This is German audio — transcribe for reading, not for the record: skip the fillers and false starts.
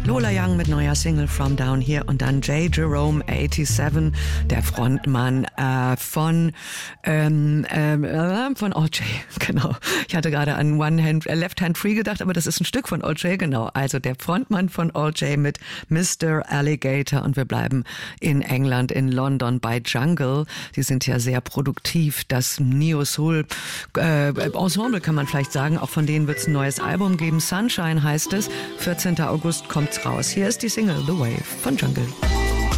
Lola Young mit neuer Single From Down Here und dann J. Jerome 87, der Frontmann von OJ, genau. Ich hatte gerade an Left Hand Free gedacht, aber das ist ein Stück von OJ, genau. Also der Frontmann von OJ mit Mr. Alligator und wir bleiben in England, in London bei Jungle. Die sind ja sehr produktiv, das Neo-Soul Ensemble kann man vielleicht sagen. Auch von denen wird es ein neues Album geben. Sunshine heißt es. 14. August kommt's raus. Hier ist die Single The Wave von Jungle.